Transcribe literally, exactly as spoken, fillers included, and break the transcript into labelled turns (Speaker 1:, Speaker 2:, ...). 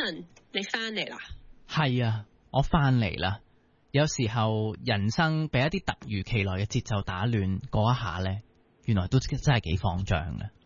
Speaker 1: Jason，你翻嚟啦？
Speaker 2: 係啊，我翻嚟啦。有時候人生俾一啲突如其來嘅節奏打亂，嗰一下呢，原來都真係幾慌張嘅。